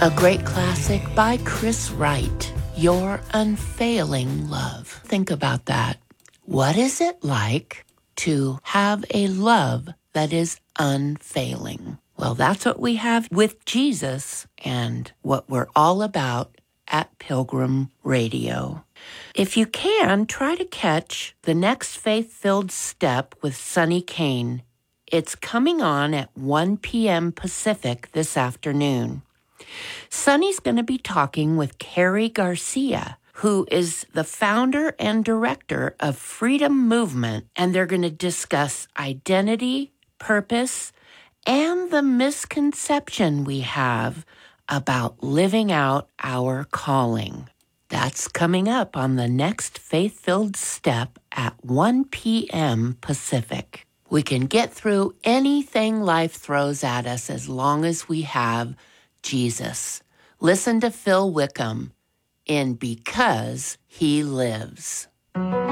A great classic by Chris Wright, Your Unfailing Love. Think about that. What is it like to have a love that is unfailing? Well, that's what we have with Jesus and what we're all about at Pilgrim Radio. If you can, try to catch the next Faith-Filled Step with Sonny Kane. It's coming on at 1 p.m. Pacific this afternoon. Sonny's going to be talking with Carrie Garcia, who is the founder and director of Freedom Movement, and they're going to discuss identity, purpose, and the misconception we have about living out our calling. That's coming up on the next Faith-Filled Step at 1 p.m. Pacific. We can get through anything life throws at us as long as we have Jesus. Listen to Phil Wickham in Because He Lives.